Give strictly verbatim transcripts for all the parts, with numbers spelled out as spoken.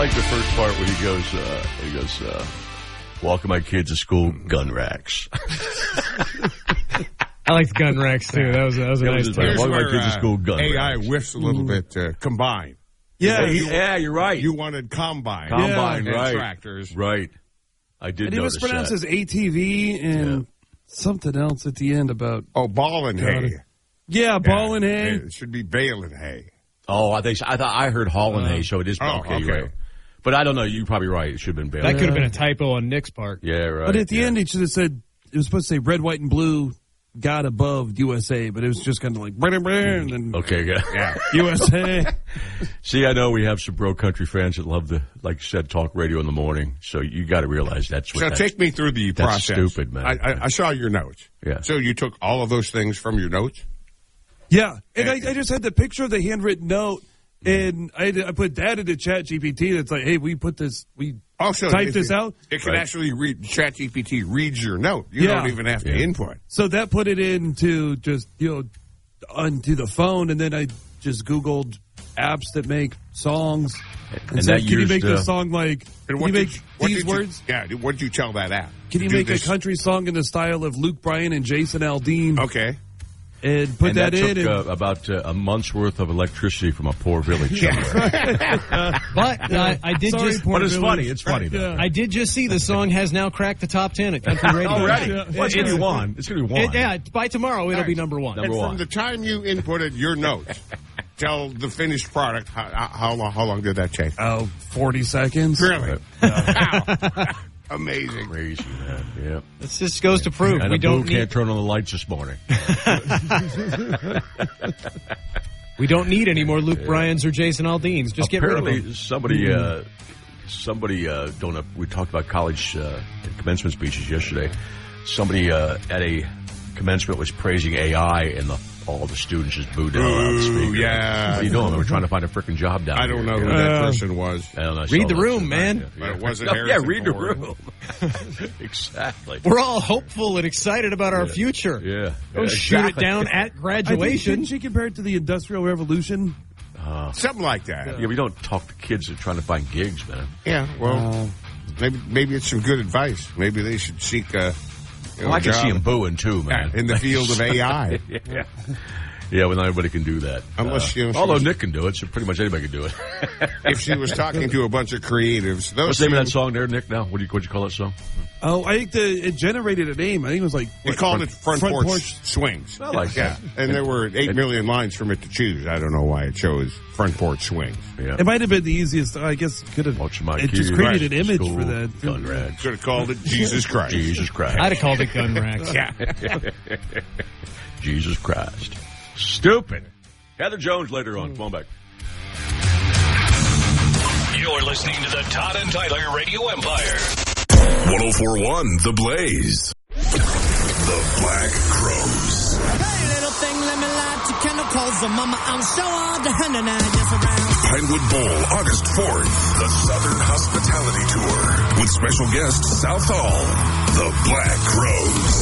like the first part where he goes, uh, he goes, uh, walking my kids to school, gun racks. I like the gun racks, too. That was, that was a That nice was part. like, walking my kids to uh, school, gun A I racks. whiffs a little bit uh, combined. Yeah, you, yeah, you're right. You wanted combine. Combine, and right. tractors. Right. I did And he notice mispronounces that. A T V and Yeah. something else at the end about... Oh, ball and hay. Yeah, ball and hay. It should be bale and hay. Oh, I think I thought I heard Hall and Uh, Hay, so it is. oh, okay, you're okay. right. But I don't know. You're probably right. It should have been Bailey. That could have been a typo on Nick's part. Yeah, right. But at the yeah. end, he should have said, it was supposed to say red, white, and blue got above U S A, but it was just kind of like, brr, brr, and then Okay, yeah. Yeah. U S A. See, I know we have some bro country fans that love the, like you said, talk radio in the morning. So you got to realize that's what. So that's, take me through the that's process. stupid, man. I, I, I saw your notes. Yeah. So you took all of those things from your notes? Yeah, and I, I just had the picture of the handwritten note, and I, I put that into Chat G P T. That's like, hey, we put this, we Also, typed if this it, out. It can Right. actually read, ChatGPT reads your note. You Yeah. don't even have to Yeah. input. So that put it into just, you know, onto the phone, and then I just Googled apps that make songs. And, And said, that can you used, make uh, this song like, And can what you did make you- what these did you- words? yeah. What did you tell that app? Can to you do make this? a country song in the style of Luke Bryan and Jason Aldean? Okay. And put and that, that, in. took and, uh, about uh, a month's worth of electricity from a poor village. somewhere. But uh, I did Sorry, just poor But it's village. funny. It's funny, though. Yeah. I did just see the song has now cracked the top ten at country radio. Already. Yeah. Well, it's going to be one. It's going to be one. It, yeah, by tomorrow it'll be number one. Number and one. from the time you inputted your notes till the finished product, how, how long? How long did that take? Oh, forty seconds. Really? Wow. Amazing. Crazy, man. Yeah. This just goes to prove And we the boo don't can't need turn on the lights this morning. we don't need any more Luke Bryans or Jason Aldeans. Just get rid of Apparently, them. somebody, uh, somebody, uh, don't know. We talked about college uh, commencement speeches yesterday. Somebody uh, at a commencement was praising A I, and the, all the students just booed down out the Ooh, speaker. yeah. What are you doing? We're trying to find a freaking job down I don't here. know who Yeah. that Uh, person was. I don't know. I Read saw the that room, tonight. man. Yeah, But it wasn't No, yeah, Harrison read the Ford. room. Exactly. We're all hopeful and excited about our future. Yeah. Don't Yeah, shoot it exactly. down at I think, graduation. didn't she compare it to the Industrial Revolution? Something like that. Yeah, we don't talk to kids that are trying to find gigs, man. Yeah. Well, maybe maybe it's some good advice. Maybe they should seek a. You know, Well, I can job see them booing too, man. in the field of A I. yeah. Yeah, well, not everybody can do that. Unless, you know, she although was- Nick can do it, so pretty much anybody can do it. If she was talking to a bunch of creatives, those What's the name of that two- song there, Nick? Now, what do you what you call that song? Oh, I think the, it generated a name. I think it was like We called it front, Front porch, Porch. swings. I like yeah, that. and there were eight million lines from it to choose. I don't know why it chose front porch swings. Yeah. It might have been the easiest. I guess could have. Watch my It just kids created an to image school, for that. Gun rags. Could have called it Jesus Christ. Jesus Christ. I'd have called it gun racks. Yeah. Jesus Christ. Stupid. Heather Jones later on. Come on back. You're listening to the Todd and Tyler Radio Empire. one oh four point one The Blaze. The Black Crows. Hey, little thing, let me light your candle, cause the mama, I'm sure all the hand and I just around. Pinewood Bowl, August fourth. The Southern Hospitality Tour. With special guest South Hall. The Black Crows.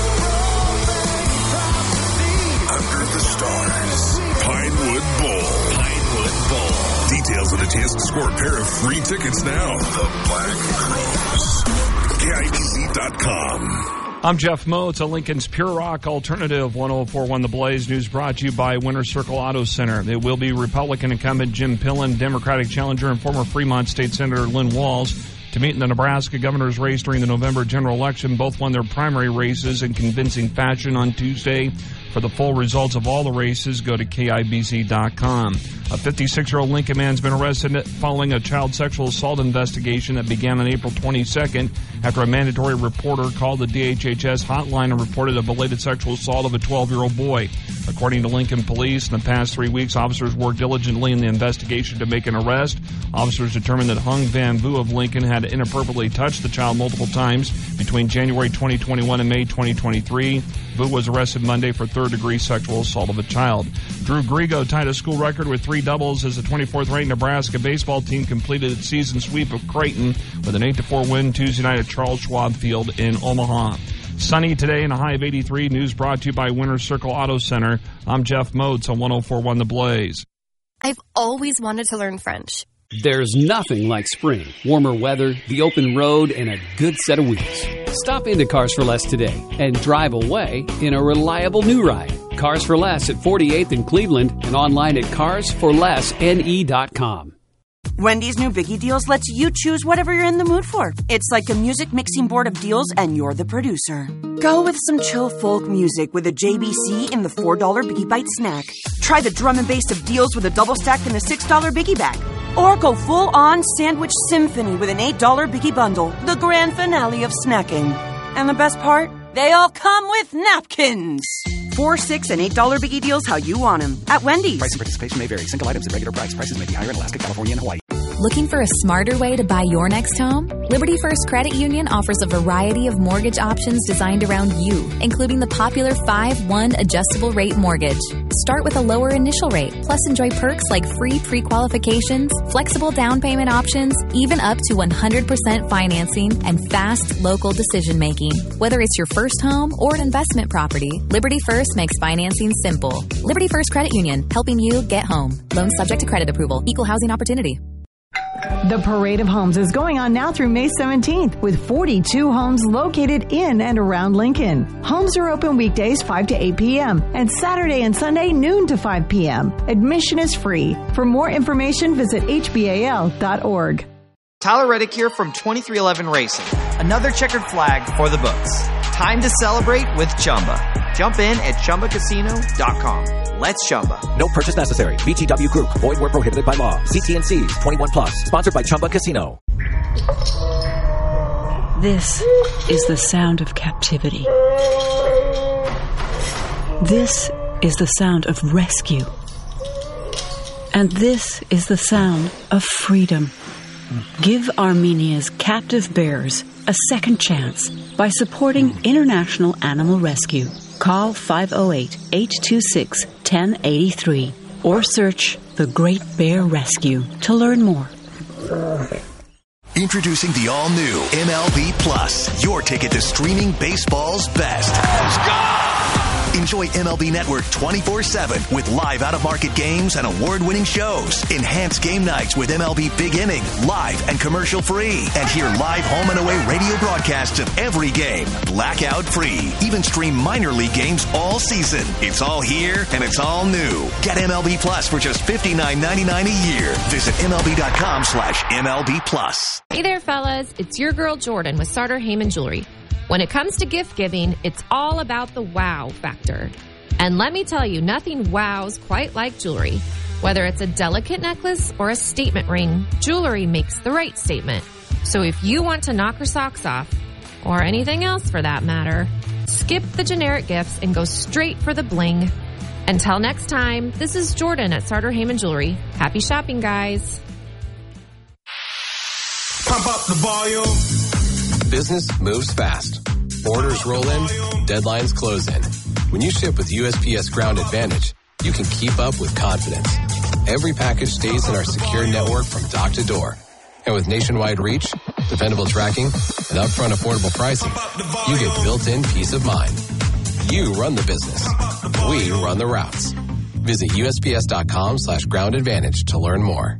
Under the stars. Pinewood Bowl. Pinewood Bowl. Details and a chance to score a pair of free tickets now. The Black Crows. K I B Z dot com. I'm Jeff Moe. It's a Lincoln's Pure Rock Alternative. one oh four point one The Blaze News brought to you by Winter Circle Auto Center. It will be Republican incumbent Jim Pillen, Democratic challenger and former Fremont State Senator Lynn Walls to meet in the Nebraska governor's race during the November general election. Both won their primary races in convincing fashion on Tuesday. For the full results of all the races, go to K I B Z dot com. A fifty-six-year-old Lincoln man's been arrested following a child sexual assault investigation that began on April twenty-second after a mandatory reporter called the D H H S hotline and reported a belated sexual assault of a twelve-year-old boy. According to Lincoln Police, in the past three weeks, officers worked diligently in the investigation to make an arrest. Officers determined that Hung Van Vu of Lincoln had inappropriately touched the child multiple times between January twenty twenty-one and May twenty twenty-three. Vu was arrested Monday for third-degree sexual assault of a child. Drew Grigo tied a school record with three doubles as the twenty-fourth ranked Nebraska baseball team completed its season sweep of Creighton with an eight to four win Tuesday night at Charles Schwab Field in Omaha. Sunny today and a high of eighty-three. News brought to you by Winter Circle Auto Center. I'm Jeff Motes on one oh four point one The Blaze. I've always wanted to learn French. There's nothing like spring. Warmer weather, the open road, and a good set of wheels. Stop into Cars for Less today and drive away in a reliable new ride. Cars for Less at forty-eighth in Cleveland and online at cars for less n e dot com. Wendy's new Biggie Deals lets you choose whatever you're in the mood for. It's like a music mixing board of deals, and you're the producer. Go with some chill folk music with a J B C in the four dollar Biggie Bite snack. Try the drum and bass of deals with a double stack in the six dollar Biggie Bag. Or go full-on sandwich symphony with an eight dollar Biggie Bundle, the grand finale of snacking. And the best part? They all come with napkins. Four, six, and eight dollar Biggie Deals how you want them at Wendy's. Price and participation may vary. Single items at regular price. Prices may be higher in Alaska, California, and Hawaii. Looking for a smarter way to buy your next home? Liberty First Credit Union offers a variety of mortgage options designed around you, including the popular five one adjustable rate mortgage. Start with a lower initial rate, plus enjoy perks like free pre-qualifications, flexible down payment options, even up to one hundred percent financing, and fast local decision-making. Whether it's your first home or an investment property, Liberty First makes financing simple. Liberty First Credit Union, helping you get home. Loans subject to credit approval. Equal housing opportunity. The Parade of Homes is going on now through May seventeenth with forty-two homes located in and around Lincoln. Homes are open weekdays five to eight p.m. and Saturday and Sunday noon to five p.m. Admission is free. For more information, visit H B A L dot org. Tyler Reddick here from twenty-three eleven Racing. Another checkered flag for the books. Time to celebrate with Chumba. Jump in at Chumba Casino dot com. Let's Chumba. No purchase necessary. V G W Group. Void where prohibited by law. C T N C. twenty-one plus. Sponsored by Chumba Casino. This is the sound of captivity. This is the sound of rescue. And this is the sound of freedom. Give Armenia's captive bears a second chance by supporting International Animal Rescue. Call five oh eight, eight two six, one oh eight three or search The Great Bear Rescue to learn more. Introducing the all-new M L B Plus, your ticket to streaming baseball's best. Let's go! Enjoy M L B Network twenty-four seven with live out-of-market games and award-winning shows. Enhance game nights with M L B Big Inning, live and commercial-free. And hear live home and away radio broadcasts of every game, blackout-free. Even stream minor league games all season. It's all here, and it's all new. Get M L B Plus for just fifty-nine ninety-nine a year. Visit MLB.com slash MLB Plus. Hey there, fellas. It's your girl, Jordan, with Sartor Heyman Jewelry. When it comes to gift giving, it's all about the wow factor. And let me tell you, nothing wows quite like jewelry. Whether it's a delicate necklace or a statement ring, jewelry makes the right statement. So if you want to knock her socks off, or anything else for that matter, skip the generic gifts and go straight for the bling. Until next time, this is Jordan at Sartor Heyman Jewelry. Happy shopping, guys. Pump up the volume. Business moves fast. Orders roll in, deadlines close in. When you ship with U S P S Ground Advantage, you can keep up with confidence. Every package stays in our secure network from dock to door. And with nationwide reach, dependable tracking, and upfront affordable pricing, you get built-in peace of mind. You run the business. We run the routes. Visit USPS.com slash ground advantage to learn more.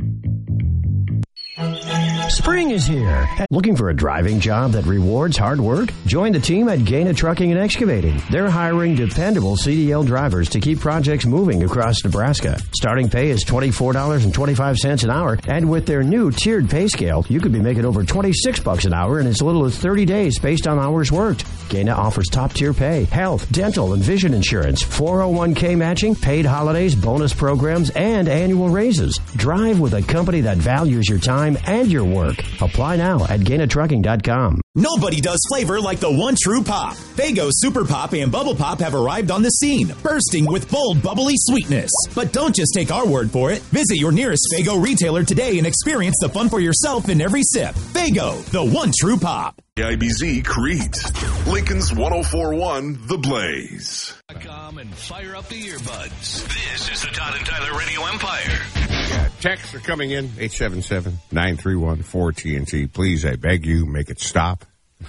Spring is here. Looking for a driving job that rewards hard work? Join the team at Gaina Trucking and Excavating. They're hiring dependable C D L drivers to keep projects moving across Nebraska. Starting pay is twenty-four dollars and twenty-five cents an hour, and with their new tiered pay scale, you could be making over twenty-six bucks an hour in as little as thirty days based on hours worked. Gaina offers top-tier pay, health, dental, and vision insurance, four oh one k matching, paid holidays, bonus programs, and annual raises. Drive with a company that values your time and your work. Apply now at gaina trucking dot com. Nobody does flavor like the one true pop. Faygo Super Pop and Bubble Pop have arrived on the scene, bursting with bold, bubbly sweetness. But don't just take our word for it. Visit your nearest Faygo retailer today and experience the fun for yourself in every sip. Faygo, the one true pop. I B Z Crete, Lincoln's one oh four point one The Blaze. Come and fire up the earbuds. This is the Todd and Tyler Radio Empire. Yeah, texts are coming in, eight seven seven, nine three one, four T N T. Please, I beg you, make it stop.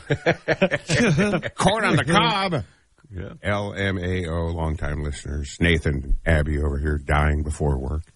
Corn on the cob. Yeah. L M A O, longtime listeners. Nathan, Abby over here dying before work.